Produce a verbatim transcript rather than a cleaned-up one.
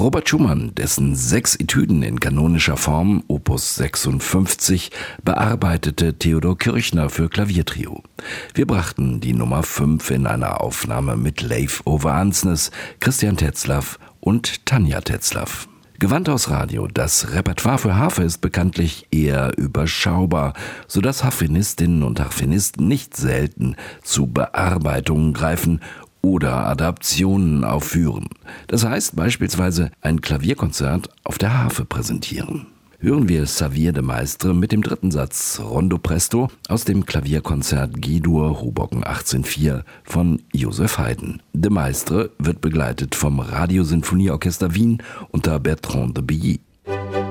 Robert Schumann, dessen sechs Etüden in kanonischer Form, Opus sechsundfünfzig, bearbeitete Theodor Kirchner für Klaviertrio. Wir brachten die Nummer fünf in einer Aufnahme mit Leif Ove Andsnes, Christian Tetzlaff und Tanja Tetzlaff. Gewandhaus Radio, das Repertoire für Harfe ist bekanntlich eher überschaubar, sodass Harfenistinnen und Harfenisten nicht selten zu Bearbeitungen greifen oder Adaptionen aufführen. Das heißt beispielsweise ein Klavierkonzert auf der Harfe präsentieren. Hören wir Xavier de Maistre mit dem dritten Satz Rondo Presto aus dem Klavierkonzert G-Dur Hoboken achtzehnhundertvier von Joseph Haydn. De Maistre wird begleitet vom Radiosinfonieorchester Wien unter Bertrand de Billy.